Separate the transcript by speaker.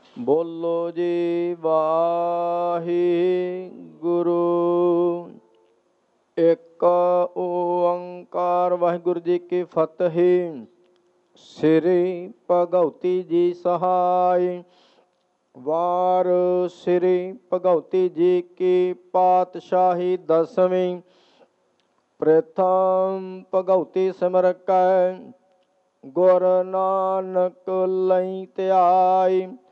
Speaker 1: ਬੋਲੋ ਜੀ ਵਾਹਿਗੁਰੂ। ਇੱਕ ਓੰਕਾਰ। ਵਾਹਿਗੁਰੂ ਜੀ ਕੀ ਫਤਿਹ। ਸ੍ਰੀ ਭਗਉਤੀ ਜੀ ਸਹਾਇ। ਵਾਰ ਸ੍ਰੀ ਭਗਉਤੀ ਜੀ ਕੀ ਪਾਤਸ਼ਾਹੀ ਦਸਵੀਂ। ਪ੍ਰਥਮ ਭਗਉਤੀ ਸਿਮਰ ਕੈ ਗੁਰ ਨਾਨਕ ਲਈ ਧਿਆਈ।